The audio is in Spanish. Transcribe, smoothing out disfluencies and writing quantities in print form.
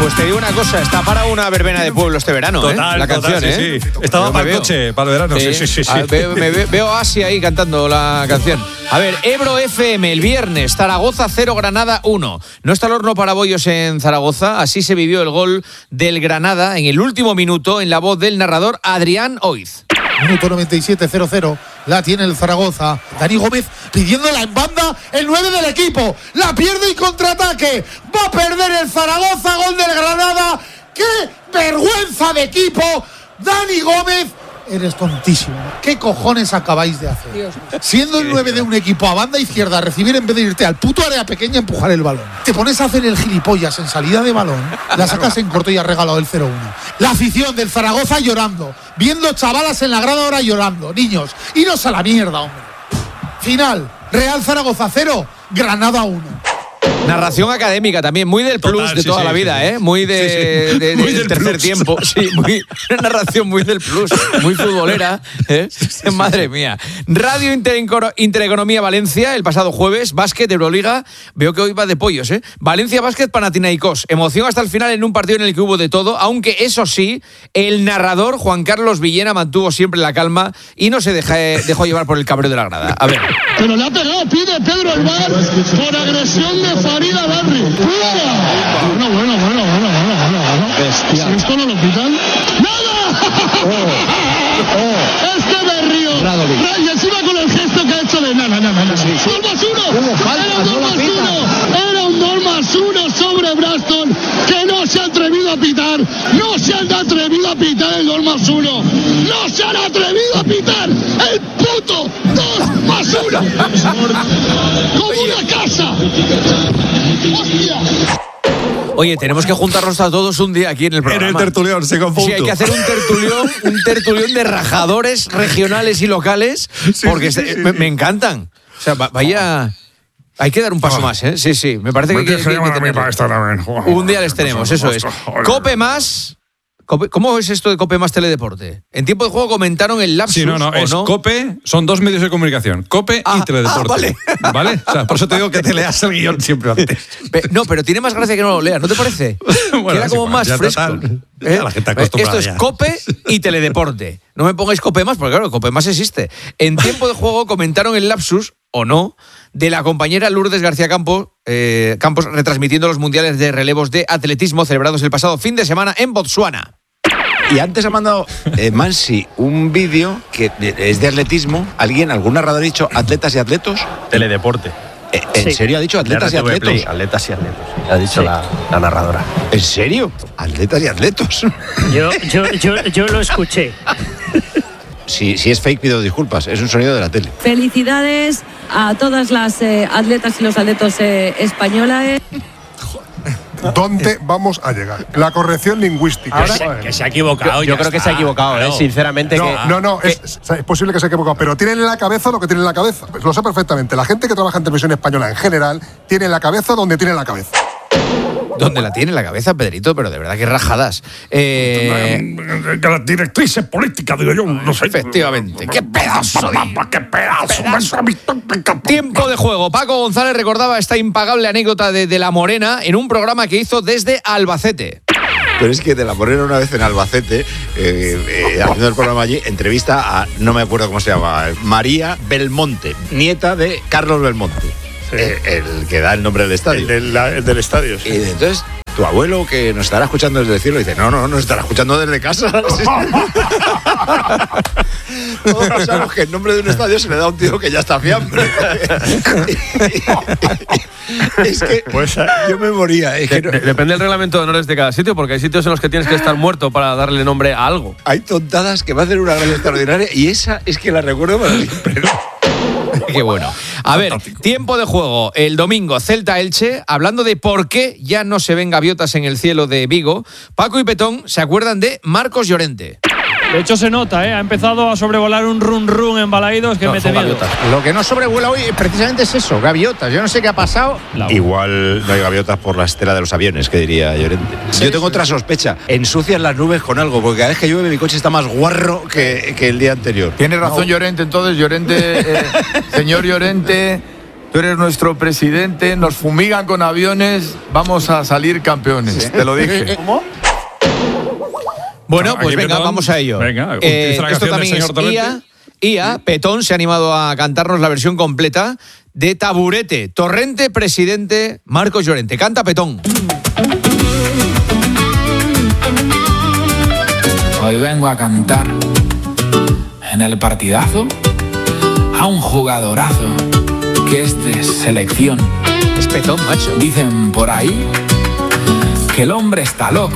Pues te digo una cosa, está para una verbena de pueblo este verano, total, la canción, total, sí, sí. Estaba para el coche, para el verano, sí. Veo a Asi ahí cantando la canción. A ver, Ebro FM, el viernes, Zaragoza 0, Granada 1. No está el horno para bollos en Zaragoza, así se vivió el gol del Granada en el último minuto en la voz del narrador Adrián Oiz. Minuto 97, 0-0. La tiene el Zaragoza. Dani Gómez pidiéndola en banda, el 9 del equipo. La pierde y contraataque. Va a perder el Zaragoza, gol del Granada. ¡Qué vergüenza de equipo! Dani Gómez, eres tontísimo. ¿Qué cojones acabáis de hacer? Dios. Siendo el 9 de un equipo a banda izquierda, recibir en vez de irte al puto área pequeña, empujar el balón. Te pones a hacer el gilipollas en salida de balón, la sacas en corto y has regalado el 0-1. La afición del Zaragoza llorando, viendo chavalas en la grada ahora llorando. Niños, iros a la mierda, hombre. Final, Real Zaragoza 0, Granada 1. Narración académica también, muy del plus. Total, de toda la vida, ¿eh? Muy de muy del tercer plus. Tiempo. Sí, una narración muy del plus, muy futbolera, ¿eh? Madre mía. Radio Intereconomía Valencia, el pasado jueves, básquet, Euroliga, veo que hoy va de pollos, ¿eh? Valencia Básquet, Panathinaikos. Emoción hasta el final en un partido en el que hubo de todo, aunque eso sí, el narrador Juan Carlos Villena mantuvo siempre la calma y no se dejó llevar por el cabreo de la grada. A ver. Pero le ha pegado, pide Pedro el VAR por agresión de Farida Barri. Bueno. Bestia. Si esto no lo pitan. ¡Nada! Este berrío. Y encima con el gesto que ha hecho de nada. 2-1. Era un 2-1 sobre Braston que no se ha atrevido a pitar. No se han atrevido a pitar el 2-1. No se han atrevido a pitar el puto 2-1. Como una casa. ¡Hostia! Oye, tenemos que juntarnos a todos un día aquí en el programa. En el tertulión, se confunde. Sí, hay que hacer un tertulión de rajadores regionales y locales, porque me encantan. O sea, vaya... Hay que dar un paso más, ¿eh? Sí, me parece que hay que tener... Un día les tenemos, eso es. Cope Más... ¿Cómo es esto de Cope Más Teledeporte? En tiempo de juego comentaron el lapsus. Sí, no, es no. Cope, son dos medios de comunicación, Cope y Teledeporte. Vale. O sea, por eso te digo que te leas el guión siempre antes. No, pero tiene más gracia que no lo leas, ¿no te parece? Bueno, queda como más fresco. La gente acostumbrada. Esto es Cope y Teledeporte. No me pongáis Cope Más, porque claro, Cope Más existe. En tiempo de juego comentaron el lapsus, o no, de la compañera Lourdes García Campos retransmitiendo los mundiales de relevos de atletismo celebrados el pasado fin de semana en Botsuana. Y antes ha mandado Mansi un vídeo que es de atletismo. ¿Algún narrador ha dicho atletas y atletos? Teledeporte. ¿En serio ha dicho atletas y atletos? Play, atletas y atletos. Ha dicho sí. la narradora. ¿En serio? ¿Atletas y atletos? Yo lo escuché. Si es fake, pido disculpas. Es un sonido de la tele. Felicidades a todas las atletas y los atletos españolas. ¿Dónde vamos a llegar? La corrección lingüística. Ahora, que se ha equivocado. Yo creo que se ha equivocado, claro. Sinceramente. No, es posible que se haya equivocado, pero tienen en la cabeza lo que tienen en la cabeza. Pues lo sé perfectamente. La gente que trabaja en televisión española en general tiene la cabeza donde tiene la cabeza. ¿Dónde la tiene la cabeza, Pedrito? Pero de verdad que rajadas. La directriz política, digo yo, no sé. Efectivamente. ¡Qué pedazo! Tiempo de juego. Paco González recordaba esta impagable anécdota de La Morena en un programa que hizo desde Albacete. Pero es que de La Morena una vez en Albacete, haciendo el programa allí, entrevista a, no me acuerdo cómo se llama, María Belmonte, nieta de Carlos Belmonte. El que da el nombre del estadio. El del estadio, sí. Y entonces, tu abuelo, que nos estará escuchando desde el cielo, dice, no, nos estará escuchando desde casa. Todos pensamos que el nombre de un estadio se le da a un tío que ya está fiambre. Es que pues, yo me moría. Depende del reglamento de honores de cada sitio, porque hay sitios en los que tienes que estar muerto para darle nombre a algo. Hay tontadas que me hacen una gracia extraordinaria y esa es que la recuerdo para siempre. Qué bueno. A ver, tiempo de juego. El domingo, Celta-Elche, hablando de por qué ya no se ven gaviotas en el cielo de Vigo, Paco y Petón se acuerdan de Marcos Llorente. De hecho se nota, ha empezado a sobrevolar un run en Balaídos que mete miedo. Lo que no sobrevuela hoy precisamente es eso, gaviotas. Yo no sé qué ha pasado. Igual no hay gaviotas por la estela de los aviones, que diría Llorente. Yo tengo otra sospecha. Ensucian las nubes con algo, porque cada vez que llueve mi coche está más guarro que el día anterior. Tiene razón Llorente, entonces. Llorente, señor Llorente, tú eres nuestro presidente, nos fumigan con aviones, vamos a salir campeones, te lo dije. ¿Cómo? Bueno, pues venga, vamos a ello. Venga, utiliza la esto canción también del señor Torrente. IA, Petón se ha animado a cantarnos la versión completa de Taburete, Torrente, presidente, Marcos Llorente. Canta Petón. Hoy vengo a cantar en el partidazo a un jugadorazo que es de selección. Es Petón, macho. Dicen por ahí que el hombre está loco,